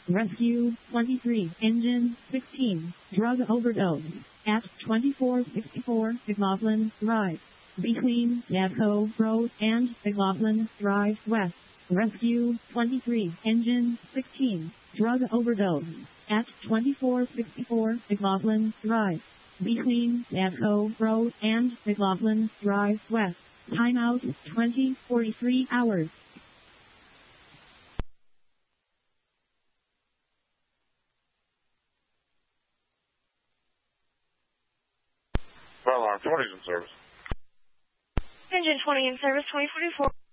Rescue 23, Engine 16, drug overdose at 2464 McLaughlin Drive, between Dadco Road and McLaughlin Drive West. Rescue 23, Engine 16, drug overdose at 2464 McLaughlin Drive, between Dadco Road and McLaughlin Drive West. Timeout 20:43 hours. Fire alarm 20 is in service. Engine 20 in service, 2044.